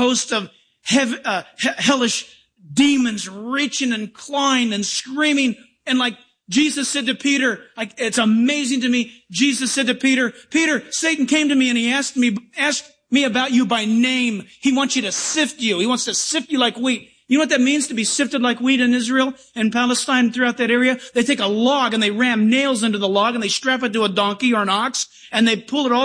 host of hellish demons reaching and clawing and screaming. And like Jesus said to Peter, like, it's amazing to me. Jesus said to Peter, Peter, Satan came to me and he asked me about you by name. He wants you to sift you. He wants to sift you like wheat. You know what that means to be sifted like wheat in Israel and Palestine throughout that area? They take a log and they ram nails into the log and they strap it to a donkey or an ox and they pull it all